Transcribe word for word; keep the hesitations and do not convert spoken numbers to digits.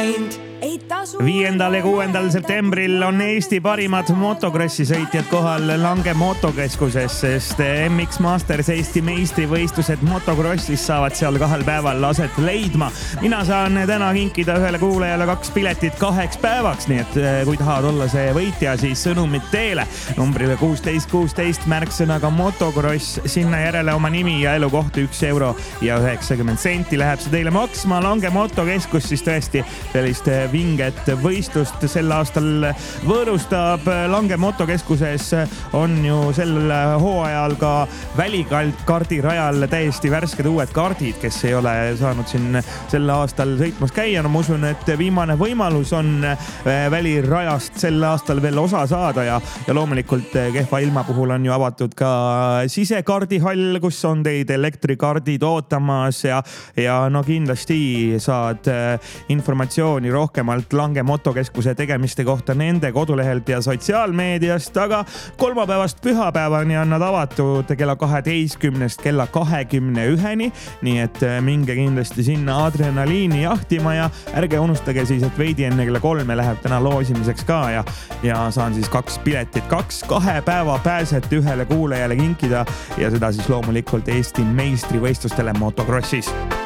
viiendal ja kuuendal septembril on Eesti parimad motokrossi sõitjad kohal Lange motokeskuses, sest M X Masters Eesti meistrivõistlused motokrossis saavad seal kahel päeval aset leidma. Mina saan täna kinkida ühele kuulajale kaks piletit kaheks päevaks, nii et kui tahad olla see võitja, siis sõnumid teele numbrile kuusteist kuusteist märksõnaga motokross, sinna järele oma nimi ja elukoht üks euro ja üheksakümmend senti läheb see teile maksma. Lange motokeskus siis tõesti sellist vinget võistlust sel aastal võõrustab. Lange motokeskuses on ju sel hooajal ka välikardi rajal täiesti värsked uued kardid, kes ei ole saanud siin sel aastal sõitmas käia. No ma usun, et viimane võimalus on välirajast sel aastal veel osa saada ja, ja loomulikult kehva ilma puhul on ju avatud ka sisekardihall, kus on teid elektrikardid ootamas ja, ja no kindlasti saad informatsiooni rohkemalt Lange motokeskuse tegemiste kohta nende kodulehelt ja sotsiaalmeediast, aga kolmapäevast pühapäevani on nad avatud kella kaheteistkümnest kella kahekümne üheni, nii et minge kindlasti sinna adrenaliini jahtima ja ärge unustage siis, et veidi enne kella kolme läheb täna loosimiseks ka ja, ja saan siis kaks piletit, kaks kahe päeva pääset ühele kuulajale kinkida ja seda siis loomulikult Eesti meistrivõistlustele motokrossis.